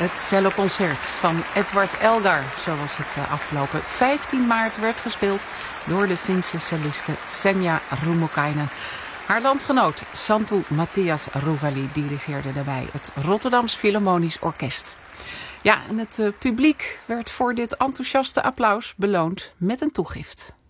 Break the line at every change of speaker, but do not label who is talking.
Het celloconcert van Edward Elgar, zoals het afgelopen 15 maart werd gespeeld door de Finse celliste Senja Rummukainen. Haar landgenoot Santtu Matthias Ruvali dirigeerde daarbij het Rotterdams Philharmonisch Orkest. Ja, en het publiek werd voor dit enthousiaste applaus beloond met een toegift.